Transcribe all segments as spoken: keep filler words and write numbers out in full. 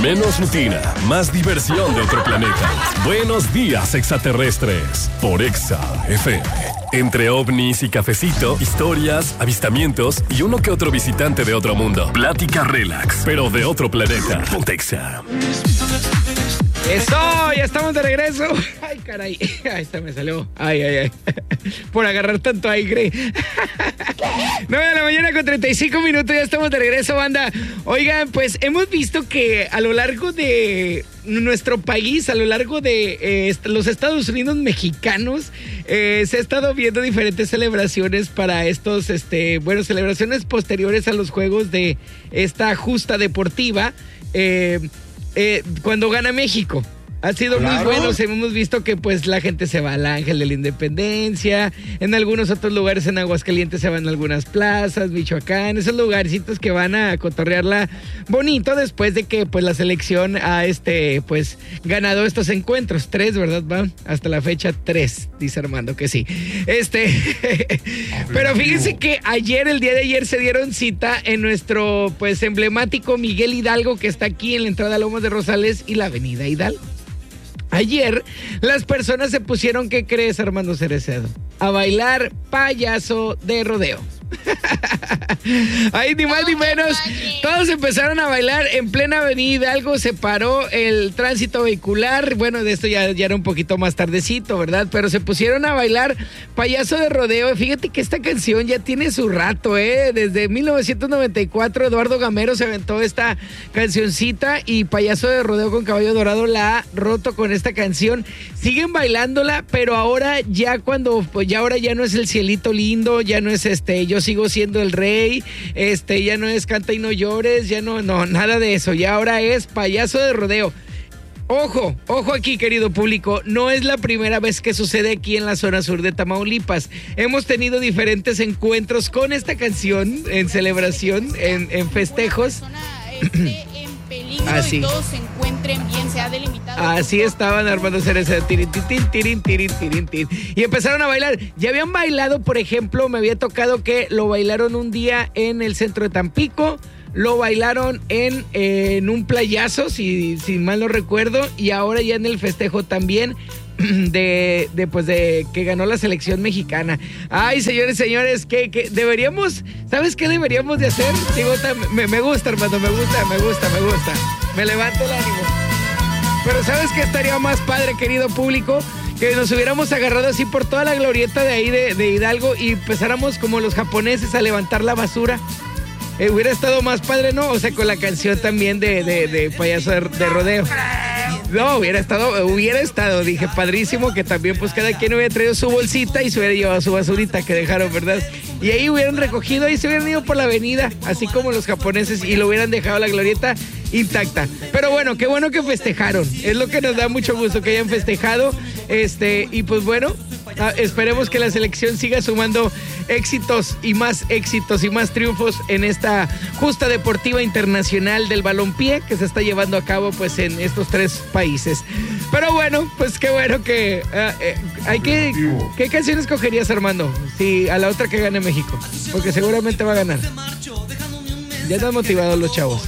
Menos rutina, más diversión de otro planeta. Buenos días, extraterrestres. Por Exa F M. Entre ovnis y cafecito, historias, avistamientos y uno que otro visitante de otro mundo. Plática relax, pero de otro planeta. Ponte Exa. ¡Eso! ¡Ya estamos de regreso! ¡Ay, caray! Ahí está, me salió. ¡Ay, ay, ay! Por agarrar tanto aire. nueve de la mañana con treinta y cinco minutos, ya estamos de regreso, banda. Oigan, pues hemos visto que a lo largo de nuestro país, a lo largo de eh, los Estados Unidos mexicanos, eh, se ha estado viendo diferentes celebraciones para estos, este, bueno, celebraciones posteriores a los juegos de esta justa deportiva. Eh... Eh, cuando gana México. Ha sido claro. Muy bueno. Hemos visto que pues la gente se va al Ángel de la Independencia. En algunos otros lugares en Aguascalientes se van a algunas plazas, Michoacán, esos lugarcitos que van a cotorrearla bonito después de que pues la selección ha este pues ganado estos encuentros. Tres, ¿verdad? Van hasta la fecha tres, dice Armando que sí. Este, pero fíjense que ayer, el día de ayer, se dieron cita en nuestro pues emblemático Miguel Hidalgo, que está aquí en la entrada a Lomas de Rosales y la avenida Hidalgo. Ayer, las personas se pusieron, ¿qué crees, Armando Cerecedo? A bailar payaso de rodeo. Ahí ni más ni menos, todos empezaron a bailar en plena avenida. Algo se paró el tránsito vehicular. Bueno, de esto ya, ya era un poquito más tardecito, ¿verdad? Pero se pusieron a bailar payaso de rodeo. Fíjate que esta canción ya tiene su rato, ¿eh? Desde mil novecientos noventa y cuatro Eduardo Gamero se aventó esta cancioncita y payaso de rodeo con caballo dorado la ha roto con esta canción. Siguen bailándola, pero ahora ya cuando, pues ya ahora ya no es el cielito lindo, ya no es este, yo sigo siendo el rey, este, ya no es canta y no llores, ya no, no, nada de eso, ya ahora es payaso de rodeo. Ojo, ojo aquí, querido público, no es la primera vez que sucede aquí en la zona sur de Tamaulipas. Hemos tenido diferentes encuentros con esta canción en celebración, en, en festejos. Así. Todos se encuentren bien, se ha delimitado. Así estaban Armando Cereza, tirin, tirin, tirin, tirin, tirin, tirin, y empezaron a bailar. Ya habían bailado, por ejemplo, me había tocado que lo bailaron un día en el centro de Tampico, lo bailaron en, eh, en un playazo, si, si mal no recuerdo, y ahora ya en el festejo también. De, de pues de que ganó la selección mexicana. Ay, señores, señores, que, que deberíamos, ¿sabes qué deberíamos de hacer? Digo, me, me gusta, hermano, me gusta, me gusta, me gusta. Me levanto el ánimo. Pero ¿sabes qué estaría más padre, querido público? Que nos hubiéramos agarrado así por toda la glorieta de ahí de, de Hidalgo y empezáramos como los japoneses a levantar la basura. Eh, hubiera estado más padre, ¿no? O sea, con la canción también de, de, de payaso de, de rodeo. No, hubiera estado, hubiera estado, dije, padrísimo, que también pues cada quien hubiera traído su bolsita y se hubiera llevado su basurita que dejaron, ¿verdad? Y ahí hubieran recogido y se hubieran ido por la avenida, así como los japoneses, y lo hubieran dejado la glorieta intacta. Pero bueno, qué bueno que festejaron, es lo que nos da mucho gusto que hayan festejado, este, y pues bueno, esperemos que la selección siga sumando éxitos y más éxitos y más triunfos en esta justa deportiva internacional del balompié que se está llevando a cabo pues en estos tres países. Pero bueno, pues qué bueno que uh, eh, hay que... ¿Qué canción escogerías, Armando? Si a la otra que gane México, porque seguramente va a ganar. Ya están motivados los chavos.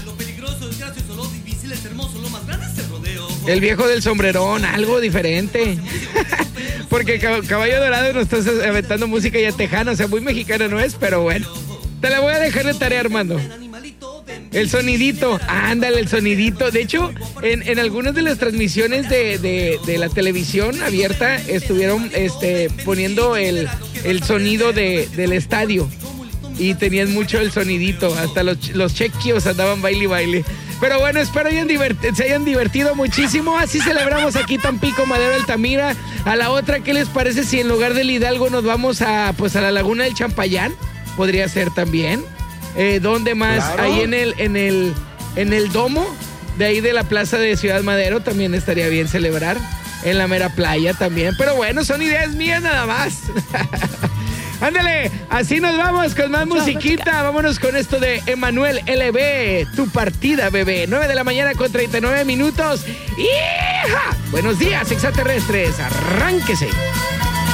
El viejo del sombrerón, algo diferente. Porque Caballo Dorado nos estás aventando música ya tejana, o sea, muy mexicana no es, pero bueno. Te la voy a dejar de tarea, Armando. El sonidito, ándale, el sonidito. De hecho, en, en algunas de las transmisiones de, de, de la televisión abierta estuvieron este, poniendo el, el sonido de, del estadio. Y tenían mucho el sonidito, hasta los, los chequios andaban baile y baile. Pero bueno, espero hayan divert- se hayan divertido muchísimo. Así celebramos aquí Tampico, Madero, Altamira. A la otra, ¿qué les parece si en lugar del Hidalgo nos vamos a pues a la Laguna del Champayán? Podría ser también. Eh, ¿Dónde más? Claro. Ahí en el, en el, en el domo de ahí de la plaza de Ciudad Madero también estaría bien celebrar. En la mera playa también. Pero bueno, son ideas mías nada más. Ándale, así nos vamos con más musiquita. Vámonos con esto de Emanuel L B, Tu Partida, bebé. nueve de la mañana con treinta y nueve minutos. ¡Hija! Buenos días, extraterrestres. Arránquese.